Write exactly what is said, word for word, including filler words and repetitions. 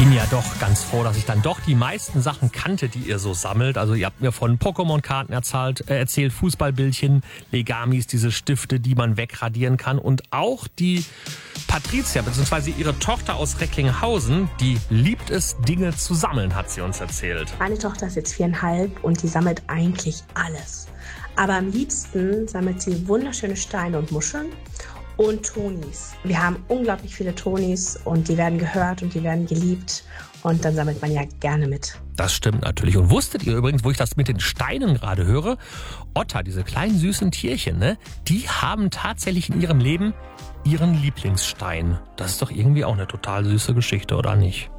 bin ja doch ganz froh, dass ich dann doch die meisten Sachen kannte, die ihr so sammelt. Also ihr habt mir von Pokémon-Karten erzählt, äh, erzählt, Fußballbildchen, Legamis, diese Stifte, die man wegradieren kann. Und auch die Patricia, beziehungsweise ihre Tochter aus Recklinghausen, die liebt es, Dinge zu sammeln, hat sie uns erzählt. Meine Tochter ist jetzt viereinhalb und die sammelt eigentlich alles. Aber am liebsten sammelt sie wunderschöne Steine und Muscheln und Tonis. Wir haben unglaublich viele Tonis und die werden gehört und die werden geliebt und dann sammelt man ja gerne mit. Das stimmt natürlich. Und wusstet ihr übrigens, wo ich das mit den Steinen gerade höre? Otter, diese kleinen süßen Tierchen, ne? Die haben tatsächlich in ihrem Leben ihren Lieblingsstein. Das ist doch irgendwie auch eine total süße Geschichte, oder nicht?